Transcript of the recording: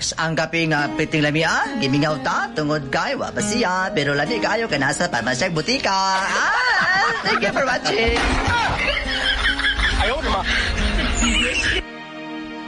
Next, ang kape nga piting lamia, gimingaw ta, tungod kay wa pa siya, pero lami kayo ka nasa pamasyag butika. Thank you for watching.